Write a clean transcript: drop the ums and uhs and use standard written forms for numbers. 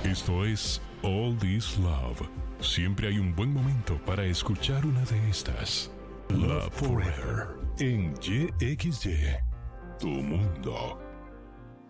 Esto es All This Love. Siempre hay un buen momento para escuchar una de estas. Love Forever en YXY, tu mundo.